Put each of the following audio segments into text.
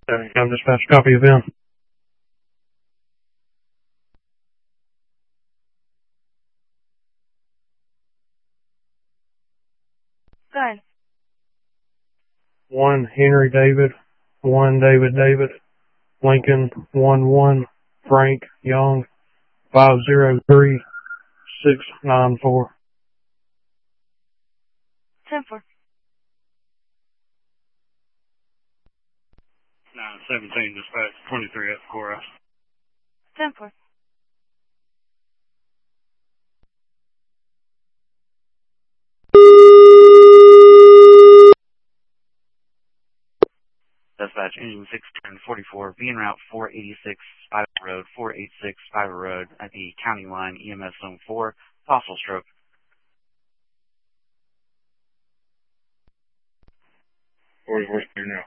Come dispatch, copy of them. Go ahead. 1 Henry David, 1 David, Lincoln 11, Frank Young 503694. 10-4. 917 dispatch 23 at Cora. 10-4. Dispatch engine 644, being route 486 Spider Road, 486 Spider Road at the county line, EMS zone 4, possible stroke. Where's here now?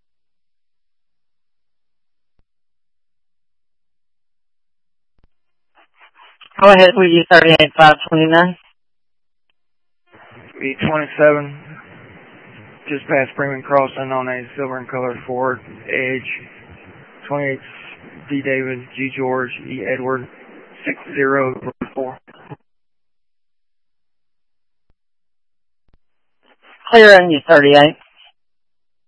Go ahead with you, 38529. E27, just past Freeman Crossing on a silver and colored Ford Edge, 28 D. David, G. George, E. Edward, 6004. Clear on you, 38.